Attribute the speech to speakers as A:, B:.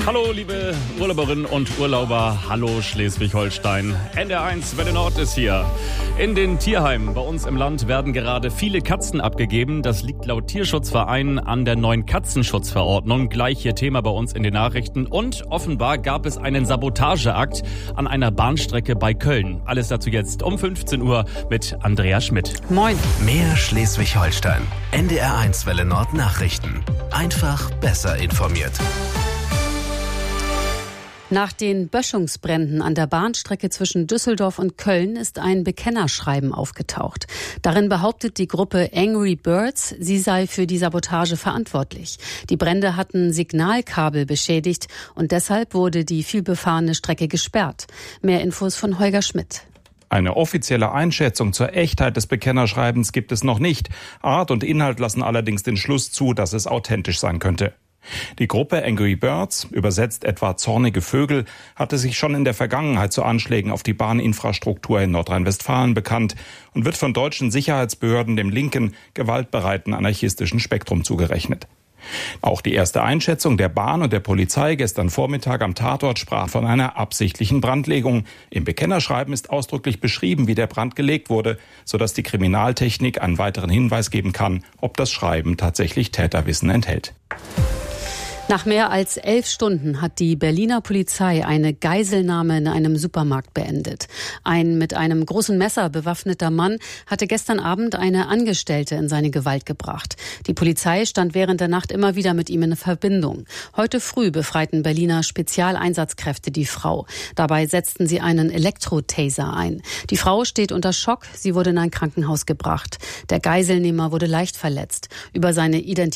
A: Hallo liebe Urlauberinnen und Urlauber, hallo Schleswig-Holstein. NDR1 Welle Nord ist hier. In den Tierheimen bei uns im Land werden gerade viele Katzen abgegeben. Das liegt laut Tierschutzverein an der neuen Katzenschutzverordnung. Gleich hier Thema bei uns in den Nachrichten. Und offenbar gab es einen Sabotageakt an einer Bahnstrecke bei Köln. Alles dazu jetzt um 15 Uhr mit Andrea Schmidt.
B: Moin.
C: Mehr Schleswig-Holstein. NDR1 Welle Nord Nachrichten. Einfach besser informiert.
B: Nach den Böschungsbränden an der Bahnstrecke zwischen Düsseldorf und Köln ist ein Bekennerschreiben aufgetaucht. Darin behauptet die Gruppe Angry Birds, sie sei für die Sabotage verantwortlich. Die Brände hatten Signalkabel beschädigt und deshalb wurde die vielbefahrene Strecke gesperrt. Mehr Infos von Holger Schmidt.
D: Eine offizielle Einschätzung zur Echtheit des Bekennerschreibens gibt es noch nicht. Art und Inhalt lassen allerdings den Schluss zu, dass es authentisch sein könnte. Die Gruppe Angry Birds, übersetzt etwa zornige Vögel, hatte sich schon in der Vergangenheit zu Anschlägen auf die Bahninfrastruktur in Nordrhein-Westfalen bekannt und wird von deutschen Sicherheitsbehörden dem linken, gewaltbereiten anarchistischen Spektrum zugerechnet. Auch die erste Einschätzung der Bahn und der Polizei gestern Vormittag am Tatort sprach von einer absichtlichen Brandlegung. Im Bekennerschreiben ist ausdrücklich beschrieben, wie der Brand gelegt wurde, sodass die Kriminaltechnik einen weiteren Hinweis geben kann, ob das Schreiben tatsächlich Täterwissen enthält.
B: Nach mehr als 11 Stunden hat die Berliner Polizei eine Geiselnahme in einem Supermarkt beendet. Ein mit einem großen Messer bewaffneter Mann hatte gestern Abend eine Angestellte in seine Gewalt gebracht. Die Polizei stand während der Nacht immer wieder mit ihm in Verbindung. Heute früh befreiten Berliner Spezialeinsatzkräfte die Frau. Dabei setzten sie einen Elektro-Taser ein. Die Frau steht unter Schock. Sie wurde in ein Krankenhaus gebracht. Der Geiselnehmer wurde leicht verletzt. Über seine Identität